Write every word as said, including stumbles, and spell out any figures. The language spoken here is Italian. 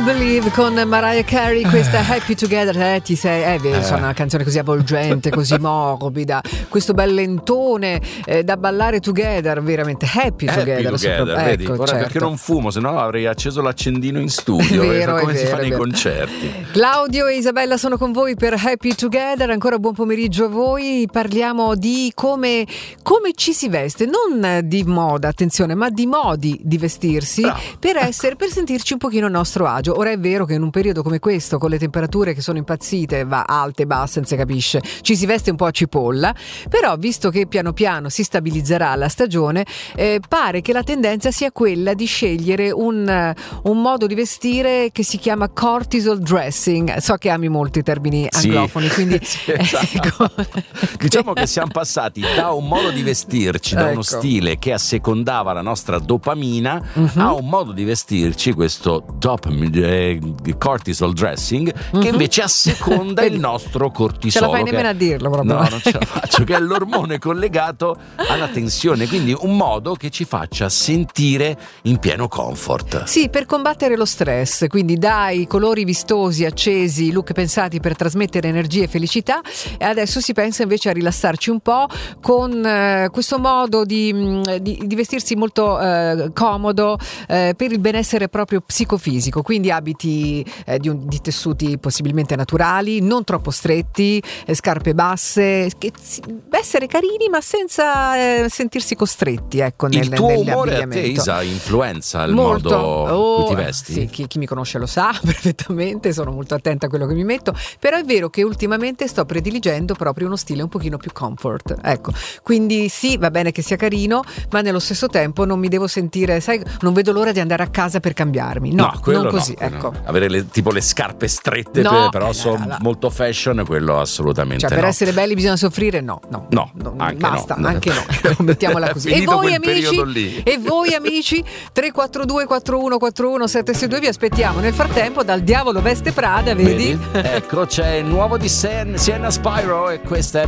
Believe con Mariah Carey, questa Happy Together. Eh, ti sei, eh, vedi, Eh. sono una canzone così avvolgente, così morbida, questo bel lentone eh, da ballare together, veramente Happy Together. Happy together, sopra- vedi? ecco, Ora certo. perché non fumo, se no avrei acceso l'accendino in studio. È vero, come è si vero, fa è nei vero. concerti. Claudio e Isabella sono con voi per Happy Together. Ancora buon pomeriggio a voi. Parliamo di come, come ci si veste, non di moda, attenzione, ma di modi di vestirsi. Bravo. per essere per sentirci un pochino a nostro agio. Ora è vero che in un periodo come questo, con le temperature che sono impazzite, va alte e basse, non si capisce, ci si veste un po' a cipolla, però visto che piano piano si stabilizzerà la stagione, eh, pare che la tendenza sia quella di scegliere un, eh, un modo di vestire che si chiama cortisol dressing. So che ami molto i termini Sì. anglofoni, quindi Sì, esatto. ecco. Diciamo che siamo passati da un modo di vestirci, da uno Ecco. stile che assecondava la nostra dopamina, Mhm. a un modo di vestirci, questo dop, eh, cortisol dressing, che Mhm. invece asseconda il Vedi, nostro ce cortisolo. la fai che- nemmeno a dirlo proprio. No, non ce la faccio, che è l'ormone collegato alla tensione, quindi un modo che ci faccia sentire in pieno comfort. Sì, per combattere lo stress, quindi dai colori vistosi, accesi, look pensati per trasmettere energia e felicità, e adesso si pensa invece a rilassarci un po' con eh, questo modo di, mh, di- di vestirsi molto eh, comodo eh, per il benessere proprio psicofisico, quindi abiti eh, di, un- di tessuti possibilmente naturali, non troppo stretti, eh, scarpe basse, che, si- essere carini ma senza eh, sentirsi costretti, ecco, nel, Il tuo umore a te, nell'abbigliamento. Isa, influenza il Molto. modo in Oh, cui ti vesti? Sì, chi, chi mi conosce lo sa perfettamente, sono molto attenta a quello che mi metto, però è vero che ultimamente sto prediligendo proprio uno stile un pochino più comfort, ecco, quindi sì, va bene che sia carino, ma nello stesso tempo non mi devo sentire, sai, non vedo l'ora di andare a casa per cambiarmi, no, quello non così, quello ecco. no. Avere le, tipo le scarpe strette, No, per- però eh, sono la- la- molto fashion, quello assolutamente Cioè, per no. essere belli bisogna soffrire? No, no, No, anche basta, no. anche no, mettiamola così. E Finito voi quel amici, periodo lì. e voi amici, tre quattro due quattro uno quattro uno sette sei due, vi aspettiamo. Nel frattempo dal Diavolo Veste Prada, vedi? Vedi? Ecco, c'è il nuovo di Sen- Sienna Spyro e questa è